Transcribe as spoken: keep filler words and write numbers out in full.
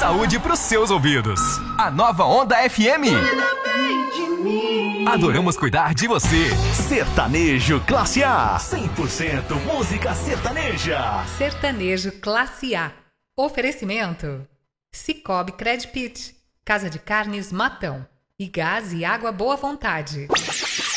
saúde pros seus ouvidos. A nova Onda F M. Adoramos cuidar de você. Sertanejo Classe A. cem por cento música sertaneja. Sertanejo Classe A. Oferecimento: Cicobi Credpit, Casa de Carnes Matão e Gás e Água Boa Vontade.